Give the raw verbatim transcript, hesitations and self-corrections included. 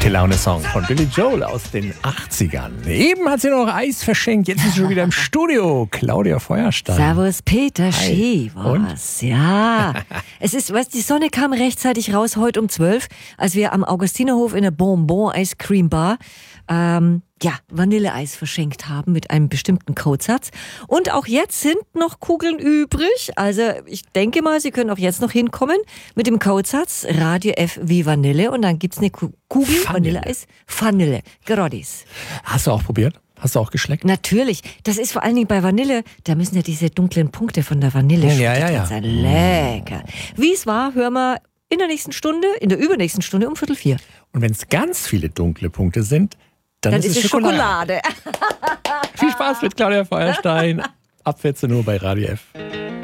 Gute Laune-Song von Billy Joel aus den achtzigern. Eben hat sie noch Eis verschenkt, jetzt ist sie schon wieder im Studio. Claudia Feuerstein. Servus Peter Hi. Schewers. Ja, es ist, weißt, die Sonne kam rechtzeitig raus heute um zwölf, als wir am Augustinerhof in der Bonbon Ice Cream Bar ähm, ja, Vanilleeis verschenkt haben mit einem bestimmten Codesatz. Und auch jetzt sind noch Kugeln übrig. Also ich denke mal, Sie können auch jetzt noch hinkommen mit dem Codesatz Radio F wie Vanille und dann gibt's eine Kugel Vanilleeis. Vanille. Grodis. Hast du auch probiert? Hast du auch geschleckt? Natürlich. Das ist vor allen Dingen bei Vanille, da müssen ja diese dunklen Punkte von der Vanille ja, ja, ja. sein. Lecker. Wie es war, hören wir in der nächsten Stunde, in der übernächsten Stunde um Viertel vier. Und wenn es ganz viele dunkle Punkte sind, dann, dann ist, ist es Schokolade. Schokolade. Viel Spaß mit Claudia Feuerstein. Ab vierzehn Uhr bei Radio F.